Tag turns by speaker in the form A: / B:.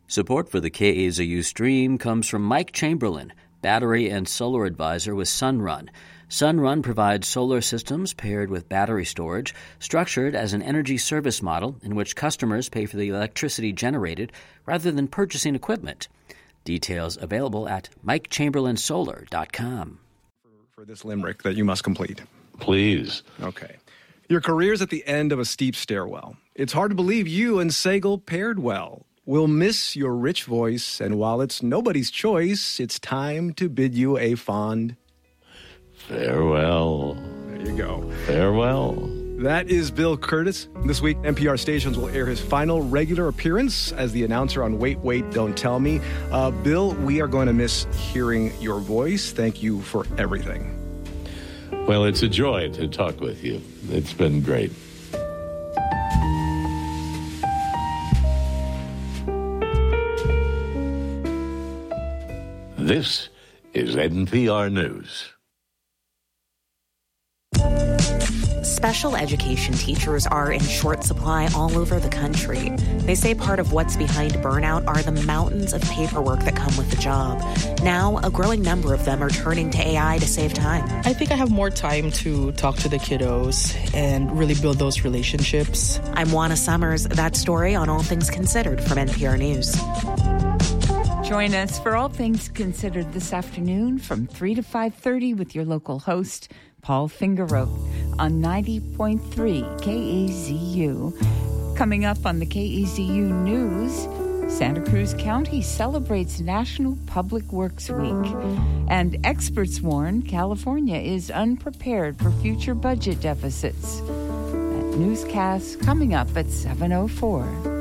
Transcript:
A: Support for the KAZU stream comes from Mike Chamberlain, battery and solar advisor with Sunrun. Sunrun provides solar systems paired with battery storage, structured as an energy service model in which customers pay for the electricity generated rather than purchasing equipment. Details available at MikeChamberlainSolar.com.
B: For this limerick that you must complete.
C: Please.
B: Okay. Your career's at the end of a steep stairwell. It's hard to believe you and Sagal paired well. We'll miss your rich voice, and while it's nobody's choice, it's time to bid you a fond
C: farewell.
B: There you go.
C: Farewell.
B: That is Bill Kurtis. This week, NPR stations will air his final regular appearance as the announcer on Wait, Wait, Don't Tell Me. Bill, we are going to miss hearing your voice. Thank you for everything.
C: Well, it's a joy to talk with you. It's been great. This is NPR News.
D: Special education teachers are in short supply all over the country. They say part of what's behind burnout are the mountains of paperwork that come with the job. Now, a growing number of them are turning to AI to save time.
E: I think I have more time to talk to the kiddos and really build those relationships.
D: I'm Juana Summers. That story on All Things Considered from NPR News.
F: Join us for All Things Considered this afternoon from 3 to 5:30 with your local host, Paul Fingeroth, on 90.3 KAZU. Coming up on the KAZU News, Santa Cruz County celebrates National Public Works Week. And experts warn California is unprepared for future budget deficits. That newscast coming up at 7:04.